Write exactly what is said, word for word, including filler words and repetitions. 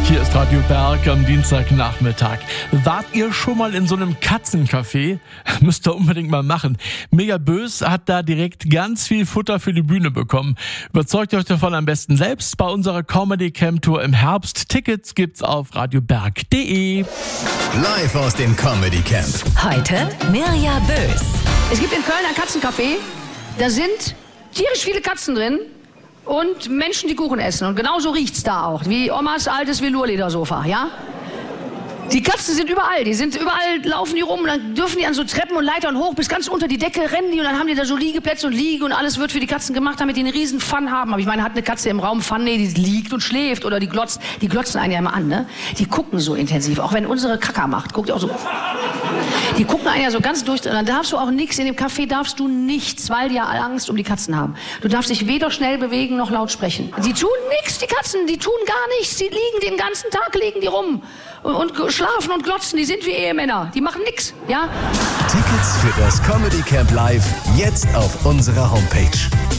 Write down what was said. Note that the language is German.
Hier ist Radio Berg am Dienstagnachmittag. Wart ihr schon mal in so einem Katzencafé? Müsst ihr unbedingt mal machen. Mega Bös hat da direkt ganz viel Futter für die Bühne bekommen. Überzeugt euch davon am besten selbst bei unserer Comedy Camp Tour im Herbst. Tickets gibt's auf radioberg punkt de. Live aus dem Comedy Camp. Heute Mirja Bös. Es gibt in Köln ein Katzencafé, da sind tierisch viele Katzen drin und Menschen, die Kuchen essen. Und genauso riecht's da auch, wie Omas altes Velour-Ledersofa, ja? Die Katzen sind überall, die sind überall, laufen die rum, und dann dürfen die an so Treppen und Leitern hoch, bis ganz unter die Decke rennen die und dann haben die da so Liegeplätze und Liege und alles wird für die Katzen gemacht, damit die einen riesen Fun haben. Aber ich meine, hat eine Katze im Raum Fun? Nee, die liegt und schläft oder die glotzt, die glotzen einen ja immer an, ne? Die gucken so intensiv, auch wenn unsere Kacker macht, guckt ihr auch so. Die gucken einen ja so ganz durch, und dann darfst du auch nichts, in dem Café darfst du nichts, weil die ja Angst um die Katzen haben. Du darfst dich weder schnell bewegen noch laut sprechen. Die tun nichts, die Katzen, die tun gar nichts, die liegen den ganzen Tag, liegen die rum und, und schlafen und glotzen, die sind wie Ehemänner, die machen nichts, ja? Tickets für das Comedy Camp Live jetzt auf unserer Homepage.